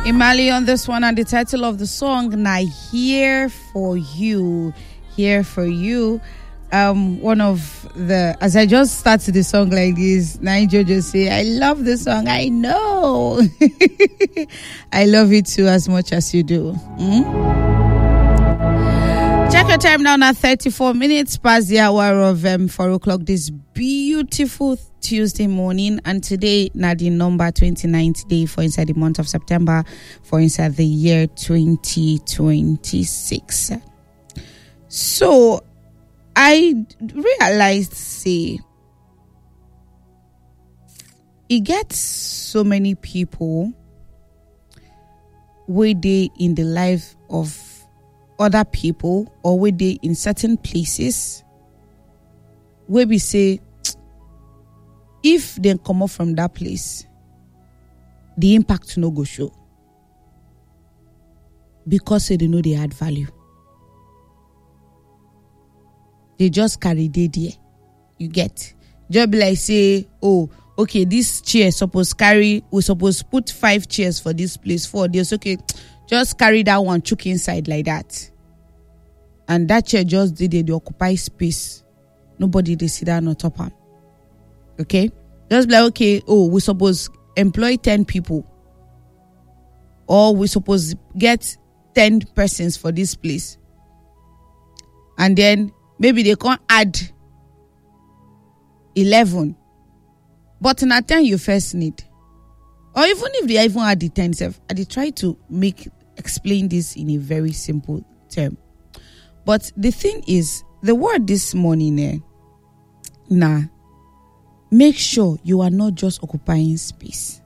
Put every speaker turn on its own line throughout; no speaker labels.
Imali on this one, and the title of the song, "Na Here for You." Here for you. One of the, as I just started the song like this, Nigel just say, "I love the song." I know. I love it too, as much as you do. Check your time now, 34 minutes past the hour of 4 o'clock this beautiful Tuesday morning. And today, the number 29th day for inside the month of September, for inside the year 2026. So, I realized, say, it gets so many people where they in the life of other people, or where they in certain places where we say, if they come up from that place, the impact no go show, because they know they add value. They just carry the there. You get. Just be like say, oh, okay, this chair we suppose put 5 chairs for this place, 4 days. Okay, just carry that one, chook inside like that. And that chair just did they occupy space. Nobody they sit down on top of. Okay? Just be like, okay, oh, we suppose employ 10 people. Or we suppose get 10 persons for this place. And then maybe they can't add 11. But in a 10 you first need. Or even if they even add the 10 self, I try to explain this in a very simple term. But the thing is, the word this morning, make sure you are not just occupying space.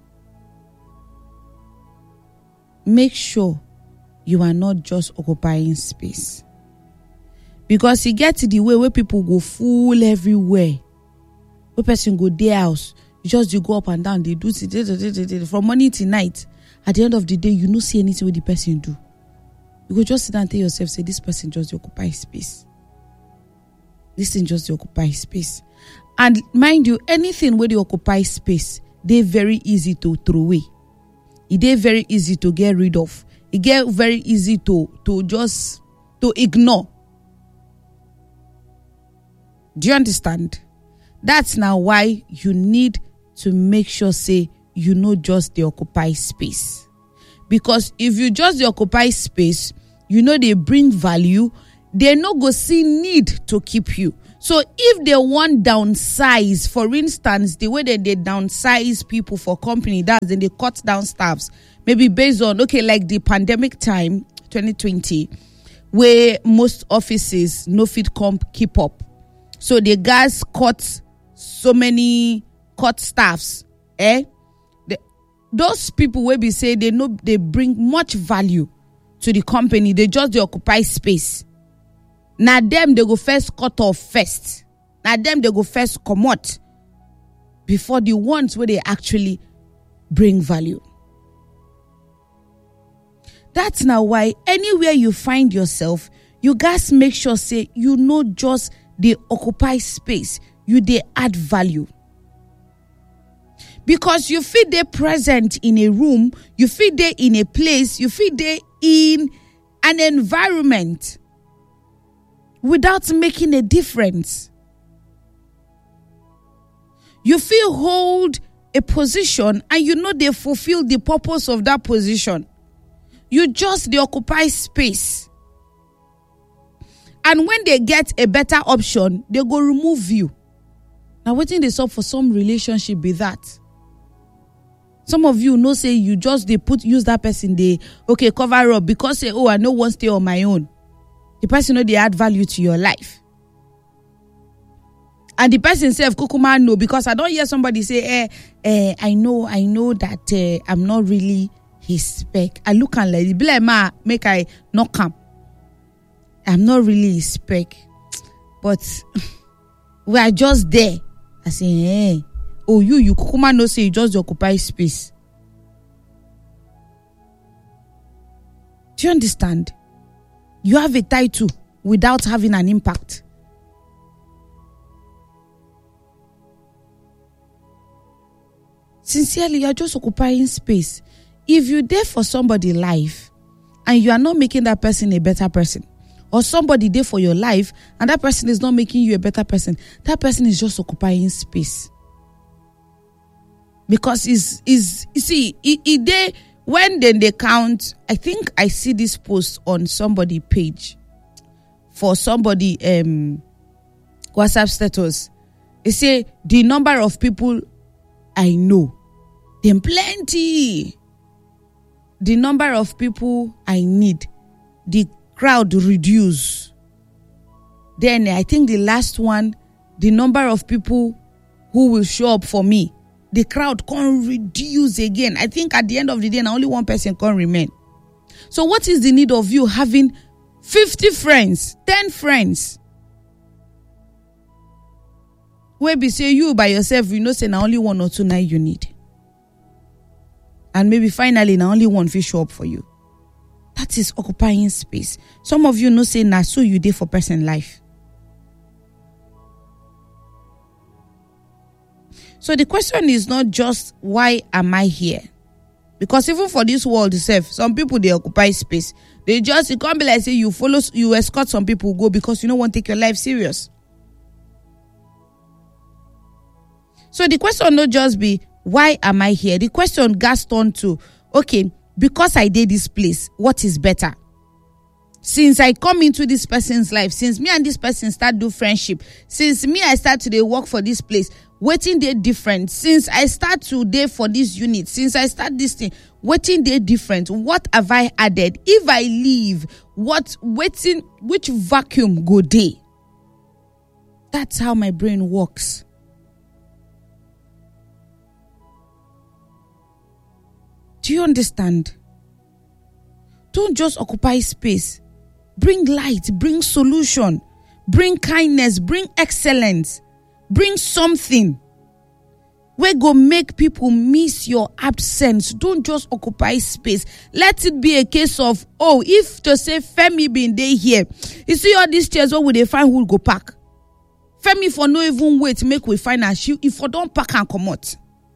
Make sure you are not just occupying space. Because you get to the way where people go full everywhere. Where person go their house, you go up and down, they do from morning to night. At the end of the day, you don't see anything what the person do. You go just sit down and tell yourself, say, this person just occupy space. This thing just occupy space. And mind you, anything where they occupy space, they're very easy to throw away. They're very easy to get rid of. It get very easy to ignore. Do you understand? That's now why you need to make sure, say, you know just the occupy space. Because if you just the occupy space, you know they bring value, they no go see need to keep you. So if they want downsize, for instance, the way that they downsize people for company, that's then they cut down staffs, maybe based on, okay, like the pandemic time, 2020, where most offices no fit keep up. So the guys cut staffs, those people will be say they know they bring much value to the company, they occupy space. Now them they go first cut off first. Now them they go first come out before the ones where they actually bring value. That's now why anywhere you find yourself, you guys make sure say you know just they occupy space, you they add value. Because you feel they present in a room, you feel they in a place, you feel they in an environment without making a difference. You feel hold a position and you know they fulfill the purpose of that position. You just they occupy space. And when they get a better option, they go remove you. Now waiting this up for some relationship be that. Some of you know say you just use that person, they cover up because say, oh, I know one stay on my own. The person know they add value to your life. And the person say, Kukuma no, because I don't hear somebody say, I know that I'm not really his spec. I look and like, be like, ma, make I not come. I'm not really his spec. But we are just there. I say, oh, you Kukuma no say you just occupy space. Do you understand? You have a title without having an impact. Sincerely, you're just occupying space. if you there for somebody life and you are not making that person a better person, or somebody there for your life and that person is not making you a better person, that person is just occupying space. Because when they count, I think I see this post on somebody page for somebody WhatsApp status. They say the number of people I know, them plenty. The number of people I need, the crowd reduce. Then I think the last one, the number of people who will show up for me, the crowd can't reduce again. I think at the end of the day, now only one person can remain. So what is the need of you having 50 friends, 10 friends? Where be say you by yourself, you know, say now only one or two now you need. And maybe finally now only one will show up for you. That is occupying space. Some of you know say now so you did for person life. So the question is not just why am I here? Because even for this world itself, some people they occupy space. It can't be like say you escort some people go because you don't want to take your life serious. So the question not just be why am I here? The question gas on to okay, because I did this place, what is better? Since I come into this person's life, since me and this person start do friendship, since me I start to work for this place, waiting they different. Since I start today for this unit, since I start this thing, waiting they different. What have I added? If I leave, which vacuum go day? That's how my brain works. Do you understand? Don't just occupy space. Bring light, bring solution, bring kindness, bring excellence, bring something. We go make people miss your absence. Don't just occupy space. Let it be a case of, if to say Femi been there here, you see all these chairs, what would they find who will go pack? Femi for no even wait, make we find a shoe. If we don't pack and come out.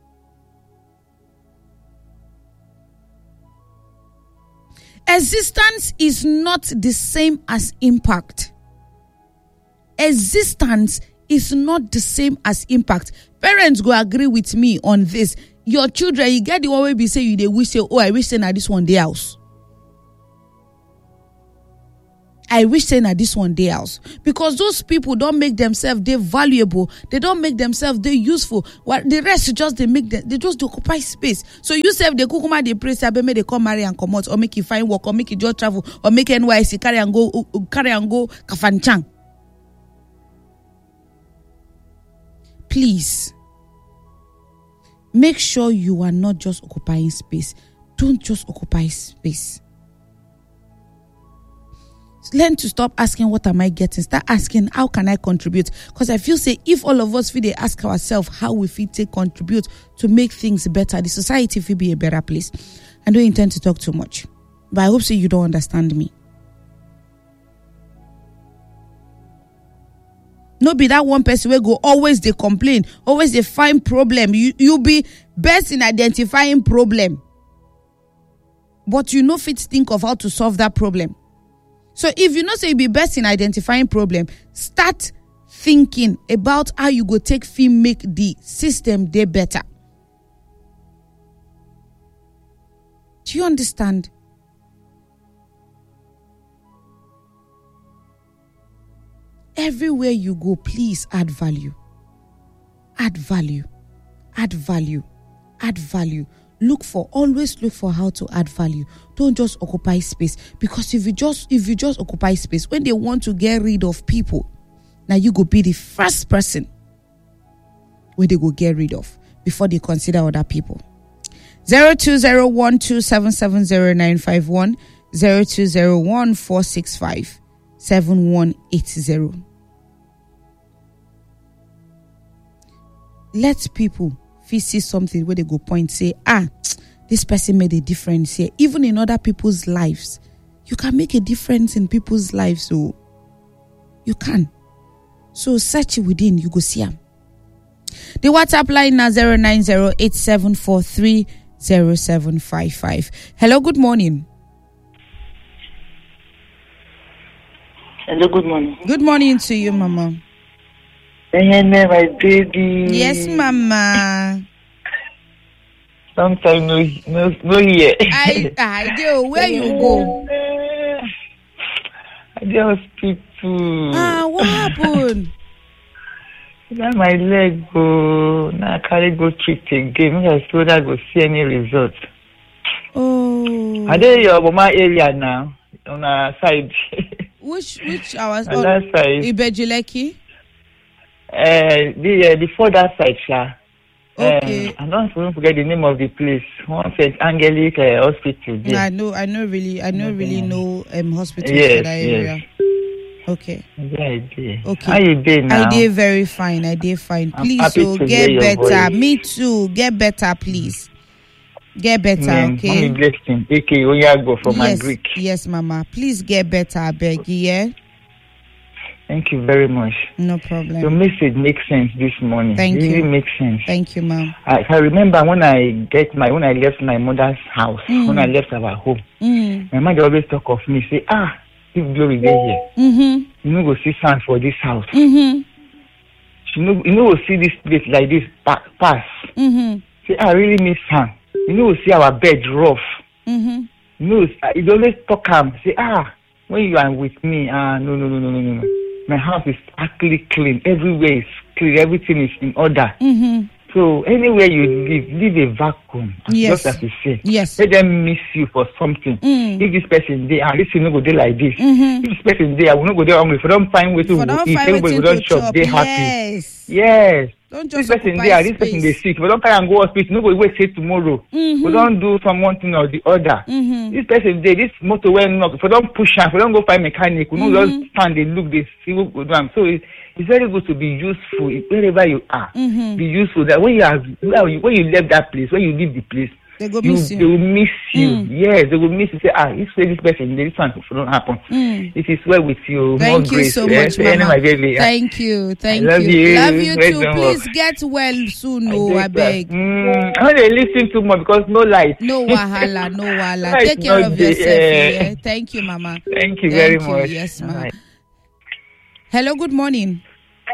Existence is not the same as impact. Existence is not the same as impact. Parents go agree with me on this. Your children, you get the one way be say you they wish say, I wish say na this one day house. I wish say na this one day house. Because those people don't make themselves they valuable. They don't make themselves they useful. What the rest just they just occupy space. So you say the kukuma they pray say they come marry and come out, or make you find work, or make you just travel, or make NYC carry and go Kafanchan. Please make sure you are not just occupying space. Don't just occupy space. Learn to stop asking what am I getting. Start asking how can I contribute? Because I feel say if all of us feel they ask ourselves how we feel to contribute to make things better, the society will be a better place. I don't intend to talk too much, but I hope so you don't understand me. No be that one person will go always they complain, always they find problem. You be best in identifying problem, but you know fit think of how to solve that problem. So if you know say you be best in identifying problem, start thinking about how you go take make the system day better. Do you understand? Everywhere you go, please add value. Add value. Add value. Add value. Always look for how to add value. Don't just occupy space. Because if you just occupy space, when they want to get rid of people, now you go be the first person where they go get rid of before they consider other people. 020127709151 0201465780. Let people see something where they go point, say, this person made a difference here. Even in other people's lives, you can make a difference in people's lives. So you can. So search within, you go see them. The WhatsApp line now 0908743 0755. Hello, good morning.
Hello, good morning.
Good morning to you, Mama.
My baby.
Yes, Mama.
Long time no here.
I do. Where you go?
I just people.
What happened?
Now my leg go. Now I can't go treat again. I still not go see any results.
Oh.
Are they your mama area now? On our side.
Which hours?
On that side.
Ibejuleki?
Before that side, sir.
Okay.
I don't even forget the name of the place. One said Angelic Hospital. There.
I know really know hospitals
yes,
for that area.
Yes.
Okay.
Yeah, I did.
Okay.
How you doing now?
I did very fine. Please, so get better. Me too. Get better, please. Get better, okay?
Mommy blessing. AK Oyago from my Greek.
Yes, Mama. Please get better, I beg you, yeah?
Thank you very much.
No problem.
Your message makes sense this morning.
Thank you.
It really makes sense.
Thank you, Mom.
I remember when I left my mother's house, when I left our home, my mother always talk of me, say, if glory dey here, you no go see sand for this house. You no go see this place like this pass. Say, I really miss sand. You no go see our bed rough. You know, you always talk say, when you are with me, no. My house is actually clean. Everywhere is clean. Everything is in order. So anywhere you leave a vacuum.
Yes.
Just as you say.
Yes.
Let them miss you for something. If this person there, this will not go there like this. If this person there, I will not go there hungry. If I don't find way to eat, everybody will not chop. They happy. Yes.
Don't just
this person there, this person they sick. We don't try and go hospital. Nobody wait say tomorrow. We don't do from one thing or the other. This person there, this motor went up. If we don't push am, if we don't go find mechanic, we don't just stand. They look, they see what go down. So it's very good to be useful wherever you are. Be useful. That when you left that place, when you leave the place,
they will miss
you. Yes, they will miss you. Say, this person, this one don't happen. It is well with you.
Thank you so much, Mama.
My baby.
Thank you.
Love you.
Love you too. Please get well soon, I beg.
I want to listen too much because no light.
No wahala. Take care of yourself. Yeah. Thank you, Mama.
Thank you very much.
Yes, Mama. Hello, good morning.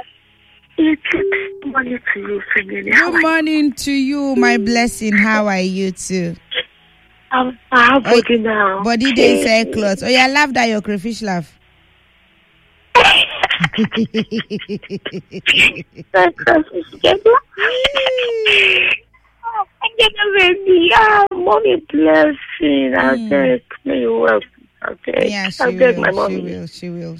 Good morning to you, Family.
Good morning to you, my blessing. How are you too?
I'm body now.
Body day say clothes. Oh, yeah, laugh that your crayfish laugh.
Mommy blessing. I'll take me well. Okay.
Yeah,
I'll take my mommy.
She will.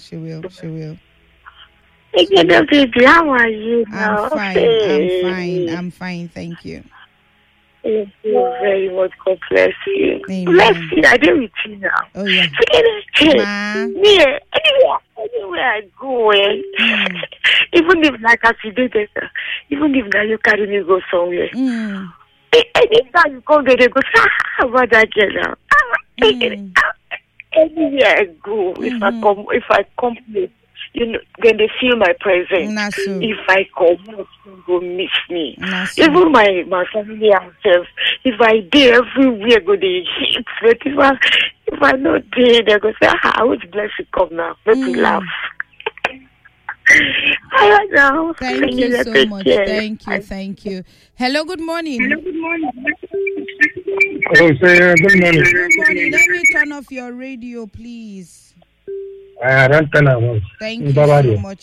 How are you now?
I'm fine. Thank you.
Thank you very much. God bless you.
Amen.
Bless you. I deal with you now.
Oh, yeah.
Anywhere I go, even if like as you did it, even if now you carry me go somewhere. Anytime you come there, they go, about that girl now. Anywhere I go, if I come here, then they feel my presence. If I come, you go miss me. Even my family themselves, if I did everywhere, go they hit. But if I not there, they go say, I would bless you come now. Let me laugh.
Thank you so much. Thank you. Hello, good morning.
Good morning.
Let me turn off your radio, please.
Thank
you so much.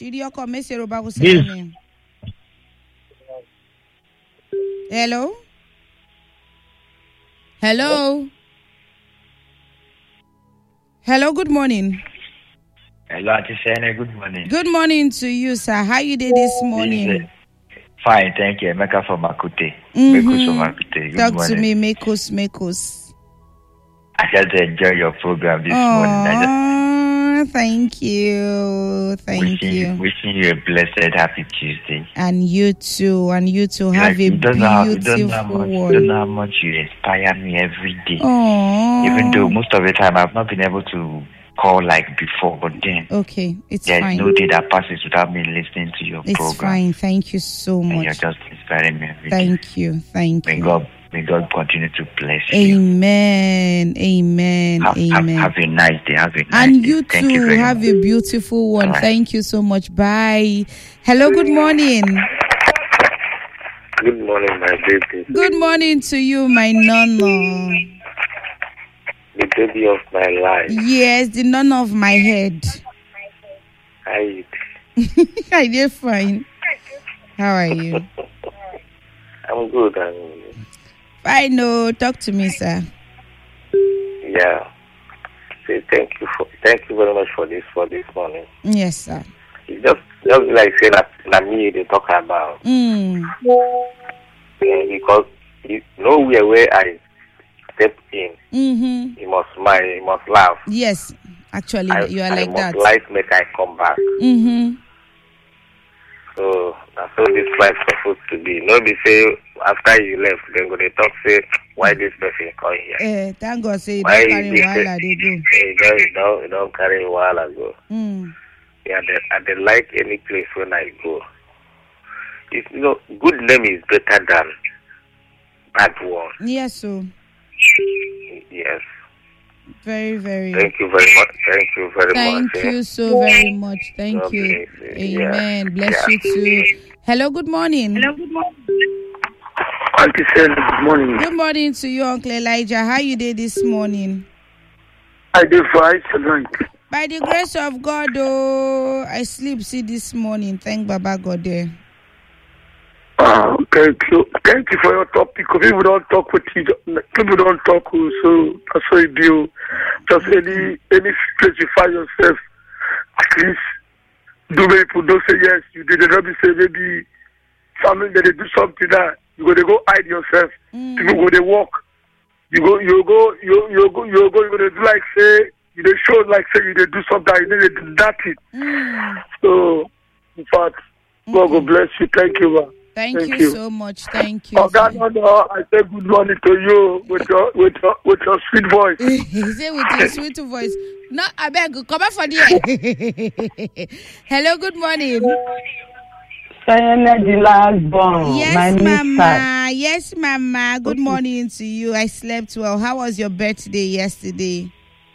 Hello, good morning.
Hello, Auntie Shane, good morning.
Good morning to you, sir. How you did this morning?
Fine, thank you. Emeka from Makute.
Talk morning. To me, Mekos.
I just enjoy your program this morning.
Thank you.
Wishing you a blessed, happy Tuesday.
And you too. Have a beautiful one.
You don't know how much you inspire me every day. Even though most of the time I've not been able to call like before, but then
it's
there's
fine.
No day that passes without me listening to your program.
It's fine. Thank you so much.
And you're just inspiring me every
day.
May May God continue to bless you.
Amen. Amen. Amen.
Have a nice day. Have a nice
and
day.
you
Thank
too.
very
Have
much.
a beautiful one.
Right.
Thank you so much. Bye. Hello. Good morning.
Good morning, my baby.
Good morning to you, my nonna.
The baby of my life.
Yes, the nonna of my head.
Hi.
Hi, dear, fine. How are you?
I'm good.
Fine. No, talk to me, sir.
Yeah. Say thank you very much for this morning.
Yes, sir.
It's just like saying that me they talk about. Because nowhere where I step in, you must smile, you must laugh.
Yes, actually, you are like that.
I must like make I come back. So that's how this life supposed to be. No be say after you left, then go they talk say why this person come here.
Thank God say
Why
don't carry wahala they go.
You don't carry a while ago. Yeah, I don't like any place when I go. It's, good name is better than bad one.
Yes, so.
Yes.
Very, very.
Thank you very much. Thank you very much.
Thank you so very much. Thank
God
you.
bless you.
Amen.
Yeah.
Bless you too. Hello, good morning.
Auntie Sally, good morning.
Good morning to you, Uncle Elijah. How you did this morning?
I did fine tonight.
By the grace of God, I sleep this morning. Thank Baba God there.
Thank you. Thank you for your topic. People don't talk with you. People don't talk, so that's what you do. Just any place you find yourself, at least do many people don't say yes. You did not say maybe family that they do something that you go hide yourself. People go they walk. You go they do like say you they show like say you they do something you they do that it. So in fact, God will bless you. Thank you, man.
Thank you so much. Thank you.
I say good morning to you with your sweet voice.
He said with your sweet voice. No, I beg, come back for the Hello, good morning.
The last born.
Yes, Mama. Yes, Mama. Good morning to you. I slept well. How was your birthday yesterday?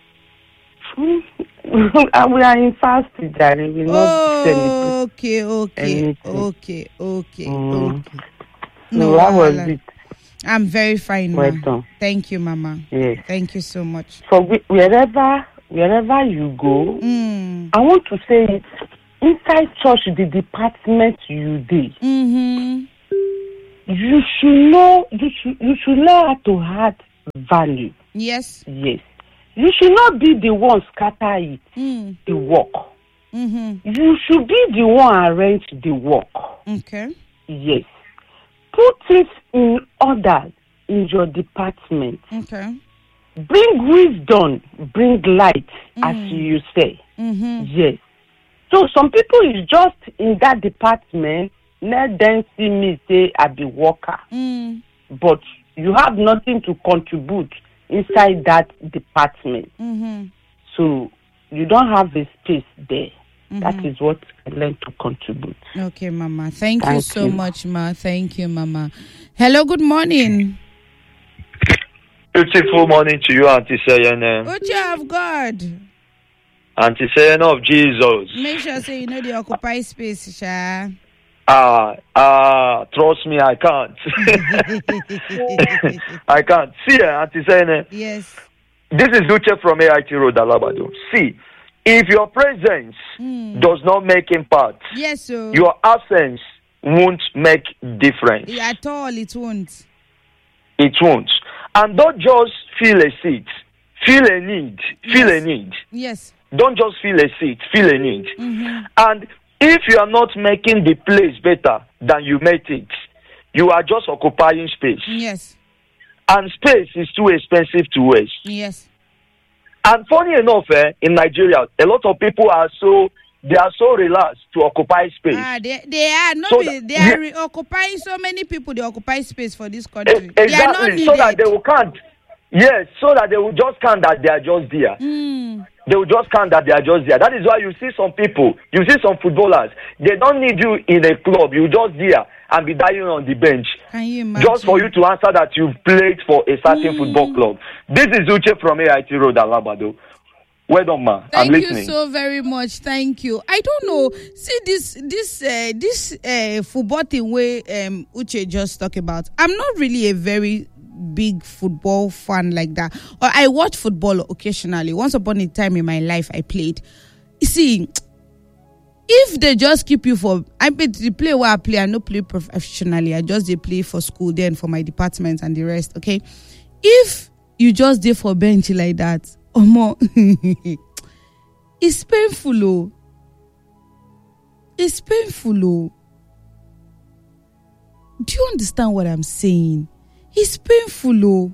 We are in fasting, Daddy. We not
okay.
No, how was it?
I'm very fine,
Well
ma.
done.
Thank you, Mama.
Yes.
Thank you so much.
So wherever you go, I want to say it inside church, the department you did. You should know how to add value.
Yes.
Yes. You should not be the one scatter it, the work. You should be the one arrange the work.
Okay.
Yes. Put it in order in your department.
Okay.
Bring wisdom, bring light, as you say. Yes. So some people is just in that department, let them see me say I be worker. But you have nothing to contribute inside that department. So you don't have a space there. That is what I learned to contribute.
Okay, Mama. Thank you so much, Ma. Thank you, Mama. Hello, good morning.
Beautiful morning to you, Auntie Sayana.
Uche of God.
Auntie Sayana of Jesus.
Make sure say you know the occupy space, Sha.
Trust me, I can't. I can't. See, Auntie Sayana.
Yes.
This is Uche from AIT Road, Alabado. See, if your presence does not make impact,
yes, sir.
Your absence won't make difference.
At all, it won't.
It won't. And don't just feel a seat. Feel a need. Feel a need.
Yes.
Don't just feel a seat. Feel a need. And if you are not making the place better than you made it, you are just occupying space.
Yes.
And space is too expensive to waste.
Yes.
And funny enough, in Nigeria, a lot of people are so relaxed to occupy space.
They are not. So they are occupying so many people. They occupy space for this country.
Exactly.
They are not
so that they will count. Yes, so that they will just count that they are just there. They will just count that they are just there. That is why you see some people, you see some footballers, they don't need you in a club. You just there and be dying on the bench.
Can you imagine?
Just for you to answer that you've played for a certain football club. This is Uche from AIT Road, Alabado. Well done, ma. I'm listening.
Thank you so very much. Thank you. I don't know. See this football thing where Uche just talked about. I'm not really a very big football fan like that. Or I watch football occasionally. Once upon a time in my life, I played. You see, if they just keep you for, I play where I play. I don't play professionally. I just play for school, then for my department and the rest. Okay, if you just did for bench like that, or more, it's painful. Oh, it's painful. Oh, do you understand what I'm saying? It's painful. Oh,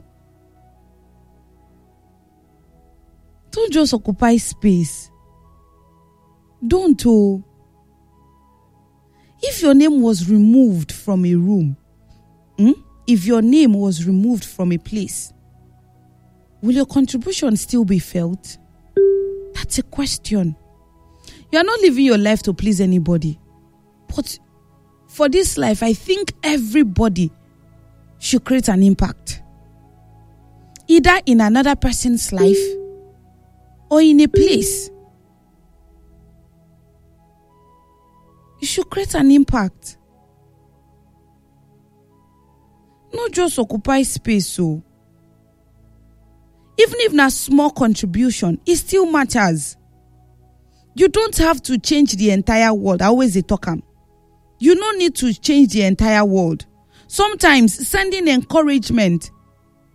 don't just occupy space. Don't. Oh, if your name was removed from a room, if your name was removed from a place, will your contribution still be felt? That's a question. You are not living your life to please anybody. But for this life, I think everybody should create an impact. Either in another person's life or in a place. You should create an impact. Not just occupy space. So even if not small contribution, it still matters. You don't have to change the entire world. I always talk. You don't need to change the entire world. Sometimes sending encouragement